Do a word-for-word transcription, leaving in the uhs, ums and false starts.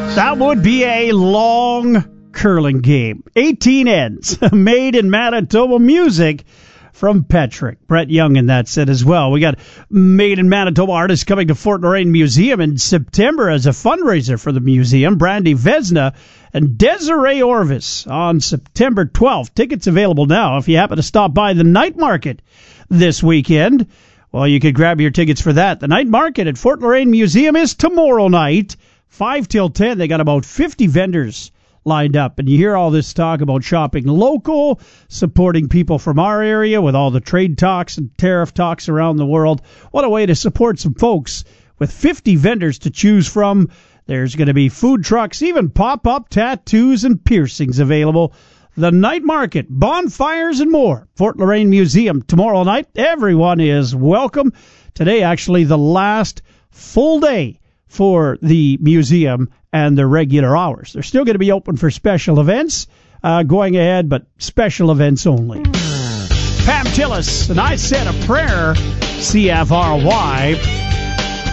That would be a long curling game. eighteen ends. Made in Manitoba music from Petrick. Brett Young in that set as well. We got Made in Manitoba artists coming to Fort Loraine Museum in September as a fundraiser for the museum. Brandy Vesna and Desiree Orvis on September twelfth. Tickets available now if you happen to stop by the night market this weekend. Well, you could grab your tickets for that. The night market at Fort Loraine Museum is tomorrow night, five till ten. They got about fifty vendors lined up. And you hear all this talk about shopping local, supporting people from our area with all the trade talks and tariff talks around the world. What a way to support some folks with fifty vendors to choose from. There's going to be food trucks, even pop-up tattoos and piercings available. The night market, bonfires, and more. Fort Loraine Museum tomorrow night. Everyone is welcome. Today, actually, the last full day for the museum and the regular hours. They're still going to be open for special events uh, going ahead, but special events only. Pam Tillis, and I said a prayer, C F R Y.